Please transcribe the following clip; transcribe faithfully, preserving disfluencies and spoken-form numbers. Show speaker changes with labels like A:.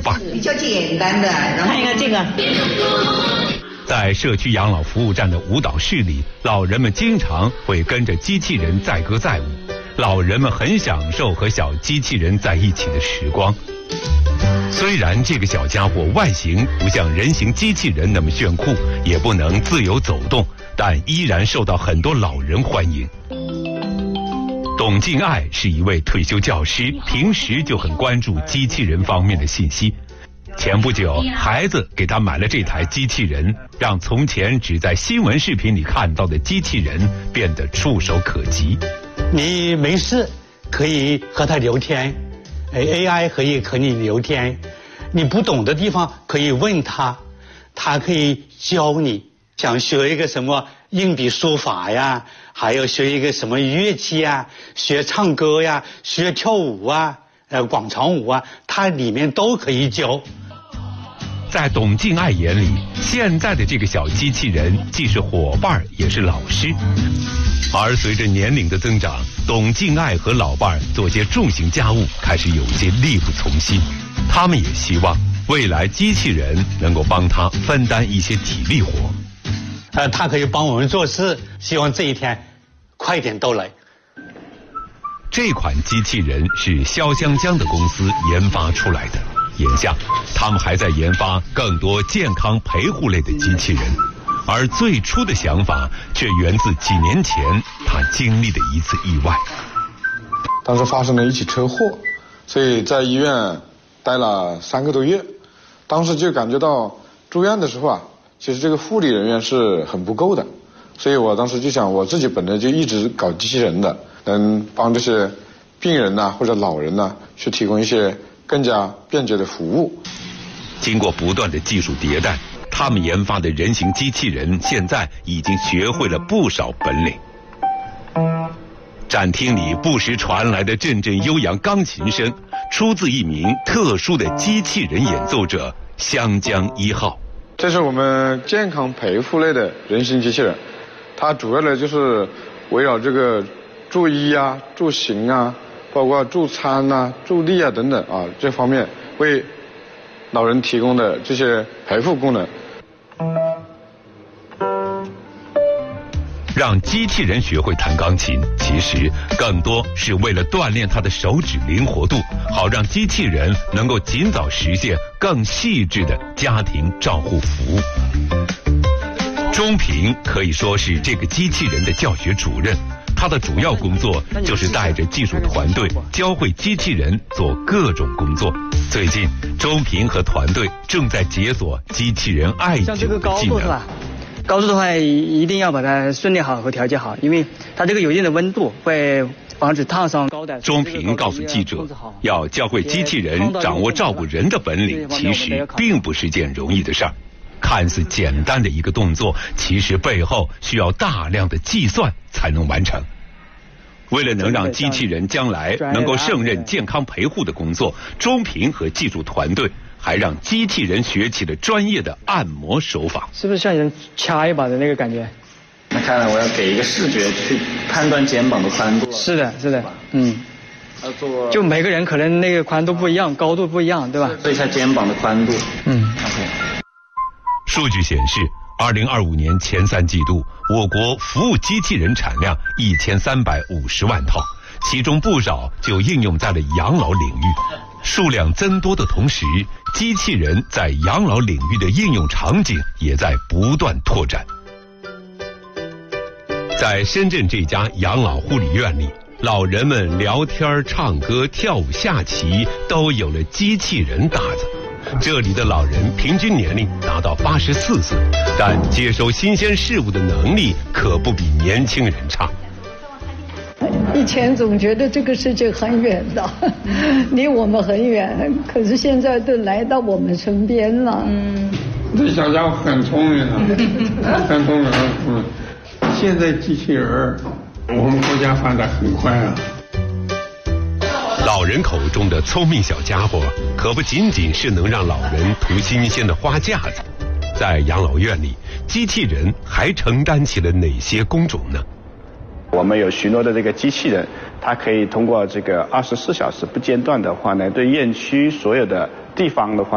A: 伴。
B: 比较简单的，然后看一看这个。
A: 在社区养老服务站的舞蹈室里，老人们经常会跟着机器人载歌载舞，老人们很享受和小机器人在一起的时光。虽然这个小家伙外形不像人形机器人那么炫酷，也不能自由走动，但依然受到很多老人欢迎。董静爱是一位退休教师，平时就很关注机器人方面的信息。前不久，孩子给他买了这台机器人，让从前只在新闻视频里看到的机器人变得触手可及。
C: 你没事可以和他聊天， A I 可以和你聊天，你不懂的地方可以问他，他可以教你。想学一个什么硬笔书法呀，还有学一个什么乐器呀，学唱歌呀，学跳舞啊，呃，广场舞啊，它里面都可以教。
A: 在董静爱眼里，现在的这个小机器人既是伙伴也是老师。而随着年龄的增长，董静爱和老伴做些重型家务开始有些力不从心。他们也希望未来机器人能够帮他分担一些体力活。
C: 呃，他可以帮我们做事，希望这一天快点到来。
A: 这款机器人是潇湘江的公司研发出来的，眼下他们还在研发更多健康陪护类的机器人，而最初的想法却源自几年前他经历的一次意外。
D: 当时发生了一起车祸，所以在医院待了三个多月。当时就感觉到住院的时候啊，其实这个护理人员是很不够的，所以我当时就想，我自己本来就一直搞机器人的，能帮这些病人呐、啊、或者老人呐、啊、去提供一些更加便捷的服务。
A: 经过不断的技术迭代，他们研发的人形机器人现在已经学会了不少本领。展厅里不时传来的阵阵悠扬钢琴声，出自一名特殊的机器人演奏者湘江一号。
D: 这是我们健康陪护类的人形机器人，它主要的就是围绕这个助医啊、助行啊，包括助餐啊、助力啊等等啊这方面，为老人提供的这些陪护功能。
A: 让机器人学会弹钢琴，其实更多是为了锻炼他的手指灵活度，好让机器人能够尽早实现更细致的家庭照护服务。钟平可以说是这个机器人的教学主任，他的主要工作就是带着技术团队教会机器人做各种工作。最近，钟平和团队正在解锁机器人艾灸的技能。
E: 高度的话，一定要把它训练好和调节好，因为它这个有一定的温度，会防止烫伤高的。
A: 钟平告诉记者，要教会机器人掌握照顾人的本领，其实并不是件容易的事儿。看似简单的一个动作，其实背后需要大量的计算才能完成。为了能让机器人将来能够胜任健康陪护的工作，钟平和技术团队还让机器人学起了专业的按摩手法。
E: 是不是像人掐一把的那个感觉？
F: 那看来我要给一个视觉去判断肩膀的宽度。
E: 是的，是的，嗯。就每个人可能那个宽度不一样，高度不一样，对吧？
F: 测一下肩膀的宽度。
E: 嗯。
F: OK。
A: 数据显示，二零二五年前三季度，我国服务机器人产量一千三百五十万套，其中不少就应用在了养老领域。数量增多的同时，机器人在养老领域的应用场景也在不断拓展。在深圳这家养老护理院里，老人们聊天、唱歌、跳舞、下棋都有了机器人搭子。这里的老人平均年龄达到八十四岁，但接收新鲜事物的能力可不比年轻人差。
G: 以前总觉得这个世界很远的，离我们很远，可是现在都来到我们身边了。嗯，
H: 这小家伙很聪明啊，很聪明。嗯，现在机器人，我们国家发展很快啊。
A: 老人口中的聪明小家伙，可不仅仅是能让老人图新鲜的花架子。在养老院里，机器人还承担起了哪些工种呢？
I: 我们有许多的这个机器人，它可以通过这个二十四小时不间断的话呢，对院区所有的地方的话